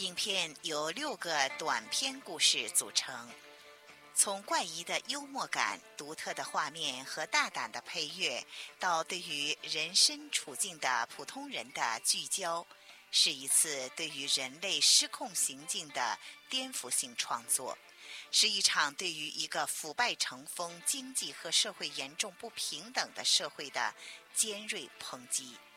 影片由6个短篇故事组成，从怪异的幽默感、独特的画面和大胆的配乐，到对于人身处境的普通人的聚焦，是一次对于人类失控行径的颠覆性创作，是一场对于一个腐败成风、经济和社会严重不平等的社会的尖锐抨击。